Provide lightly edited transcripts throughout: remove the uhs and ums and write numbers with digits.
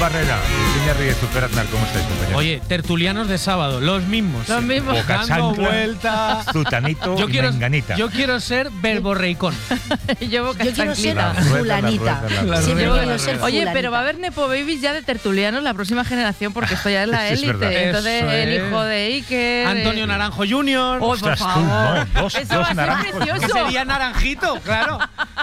Barrera, Virginia Ríez, Super Aznar, ¿cómo estáis, compañeros? Oye, tertulianos de sábado, los mismos. Los mismos. Boca dando chancla, vueltas. Zutanito y Menganita. Yo quiero ser verborreicón. Yo quiero ser La rueda, fulanita. la rueda. Siempre rueda, quiero ser Oye, fulanita. pero va a haber Nepo Babies ya de tertulianos la próxima generación porque esto ya es la Sí, es verdad. élite. Entonces, Eso el es. hijo de Iker. Antonio Naranjo Jr. Oh, por Ostras, tú, favor. no, dos Eso va a ser naranjos, ¿no? precioso. Que sería Naranjito, claro.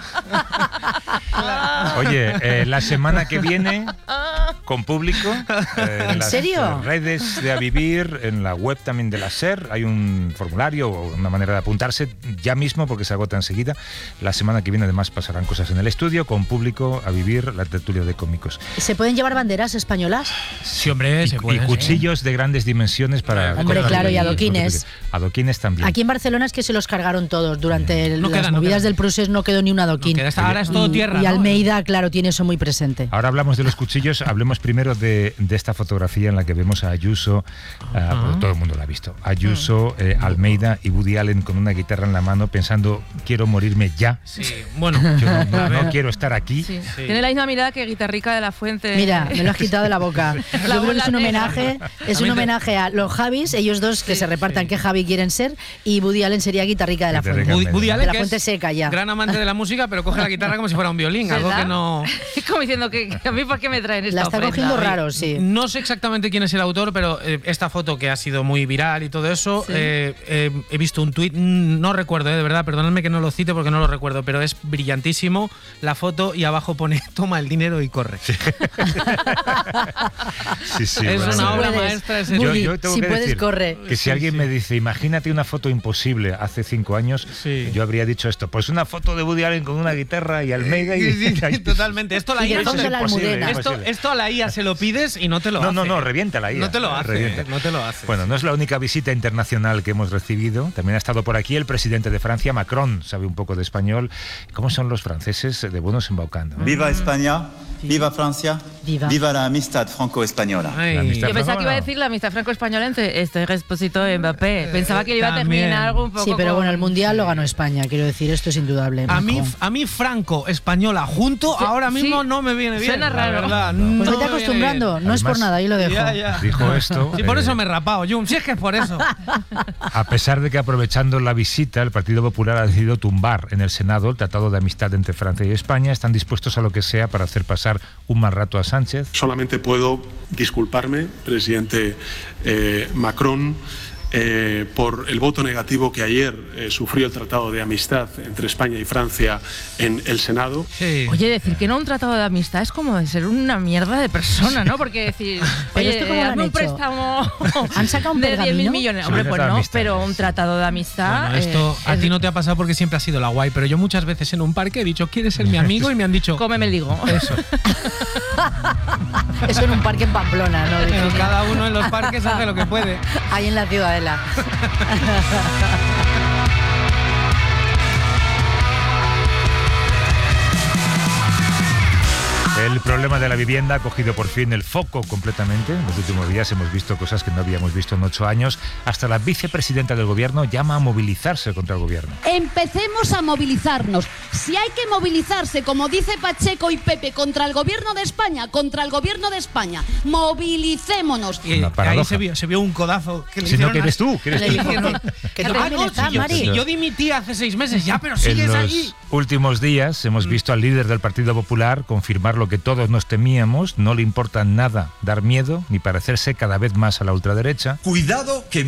Oye, la semana que viene, con público, ¿En las serio? redes de A Vivir, en la web también de la SER, hay un formulario o una manera de apuntarse ya mismo porque se agota enseguida. La semana que viene además pasarán cosas en el estudio, con público, A Vivir, la tertulia de cómicos. ¿Se pueden llevar banderas españolas? Sí, hombre, se puede. Y cuchillos de grandes dimensiones para... Hombre, cortar claro, y lo que adoquines. Adoquines también. Aquí en Barcelona es que se los cargaron todos. Durante No las queda, no movidas queda. del Prusés no quedó ni un adoquín. Ahora es todo tierra. Y ¿no? Almeida, claro, tiene eso muy presente. Ahora hablamos de los cuchillos, hablemos primero de esta fotografía en la que vemos a Ayuso, bueno, todo el mundo la ha visto, Ayuso, Almeida y Woody Allen con una guitarra en la mano pensando, quiero morirme ya, Sí, bueno. yo a ver. no quiero estar aquí. Sí. Sí. Tiene la misma mirada que Guitarrica de la Fuente. Mira, me lo has quitado de la boca. Yo creo que bola es un negra. homenaje, a los Javis, ellos dos que se repartan qué Javi quieren ser, y Woody Allen sería Guitarrica de la Guitarrica. Fuente. Woody De Allen, la que Fuente es seca ya. gran amante de la música, pero coge la guitarra como si fuera un violín, algo ¿Verdad? que no... Es como diciendo que a mí, ¿por qué me traen esta La está ofrenda? cogiendo raro, sí. No sé exactamente quién es el autor, pero esta foto que ha sido muy viral y todo eso, Sí. he visto un tuit, no recuerdo, de verdad, perdonadme que no lo cite porque no lo recuerdo, pero es brillantísimo la foto y abajo pone toma el dinero y corre. Sí, sí, Es bueno, una bueno. obra puedes. maestra ese Woody, Yo tengo si que puedes, decir corre. que si alguien me dice, imagínate una foto imposible hace 5 años, Sí. yo habría dicho esto, pues una foto de Woody Allen con una guitarra y Almeida y... Totalmente. Esto a la Y de IA, fondo la Almudena. esto a la IA se lo pides y no te lo hace. No, reviéntala ahí. No te lo hace, Revienta. no te lo hace. Bueno, no es la única visita internacional que hemos recibido. También ha estado por aquí el presidente de Francia, Macron, sabe un poco de español. ¿Cómo son los franceses de buenos embaucando? Viva España, viva Francia, Viva. la amistad franco-española. Ay. La amistad Yo pensaba franco- que iba a decir la amistad franco-española entre Expósito y Mbappé. Pensaba que iba a También. terminar algo un poco. Sí, pero con- bueno, el Mundial lo ganó España, quiero decir, esto es indudable. A mí franco-española junto Sí, ahora mismo sí. no me viene bien. Suena la raro. verdad, Pues no vete me viene acostumbrando, bien. no es por Además, nada, ahí lo dejo. Ya. Dijo esto. Sí, por eso me he rapado, Jun. Si es que es por eso. A pesar de que aprovechando la visita, el Partido Popular ha decidido tumbar en el Senado el Tratado de Amistad entre Francia y España, están dispuestos a lo que sea para hacer pasar un mal rato a Sánchez. Solamente puedo disculparme, presidente Macron, por el voto negativo que ayer sufrió el Tratado de Amistad entre España y Francia en el Senado. Sí. Oye, decir que no un tratado de amistad es como de ser una mierda de persona, ¿no? Porque decir, Pero oye, esto ¿cómo lo han hazme un hecho? préstamo ¿Han sacado un de 10.000 pergamino? millones. Sí, Hombre, un pues tratado de no, amistad. pero un tratado de amistad. Bueno, esto a es- ti no te ha pasado porque siempre has sido la guay, pero yo muchas veces en un parque he dicho, ¿quieres ser mi amigo? Y me han dicho, Cómeme el digo. eso. Eso en un parque en Pamplona, ¿no? Pero cada uno en los parques hace lo que puede. Ahí en la Ciudadela. El problema de la vivienda ha cogido por fin el foco completamente. En los últimos días hemos visto cosas que no habíamos visto en 8 años. Hasta la vicepresidenta del gobierno llama a movilizarse contra el gobierno. Empecemos a movilizarnos. Si hay que movilizarse, como dice Pacheco y Pepe, contra el gobierno de España, movilicémonos. Y Una ahí paradoja. se vio un codazo que le Si no, hicieron que eres tú, que eres Le tú. dijo que tú Ah, también no, estás, si yo, Mari. si yo dimití hace 6 meses ya, pero En sigues los allí. últimos días hemos visto al líder del Partido Popular confirmar lo que todos nos temíamos. No le importa nada dar miedo ni parecerse cada vez más a la ultraderecha. Cuidado que